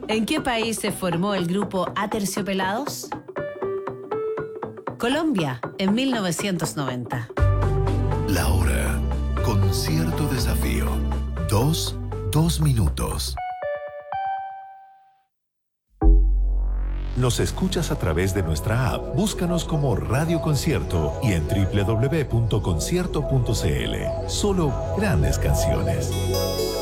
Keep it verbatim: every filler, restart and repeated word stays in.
¿En qué país se formó el grupo Aterciopelados? Colombia, en mil novecientos noventa. La hora, con cierto desafío. Dos, dos minutos. Nos escuchas a través de nuestra app. Búscanos como Radio Concierto y en doble u doble u doble u punto concierto punto c l. Solo grandes canciones.